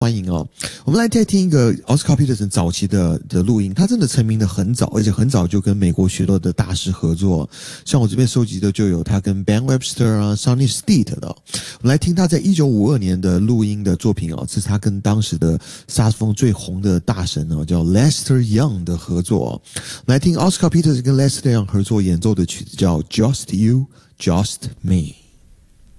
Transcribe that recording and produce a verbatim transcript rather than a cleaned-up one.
欢迎哦，我们来再听一个 Oscar Peterson 早期的的录音，他真的成名的很早，而且很早就跟美国许多的大师合作，像我这边收集的就有他跟 Ben Webster 啊、Sonny Stitt 的、哦。我们来听他在一九五二年的录音的作品哦，这是他跟当时的萨克斯风最红的大神哦，叫 Lester Young 的合作、哦。我们来听 Oscar Peterson 跟 Lester Young 合作演奏的曲子叫 Just You, Just Me。